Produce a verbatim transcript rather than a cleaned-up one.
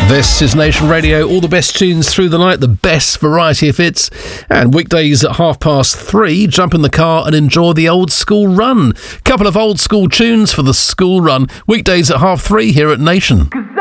This is Nation Radio, all the best tunes through the night, the best variety of hits. And weekdays at half past three, jump in the car and enjoy the old school run. Couple of old school tunes for the school run. Weekdays at half three here at Nation.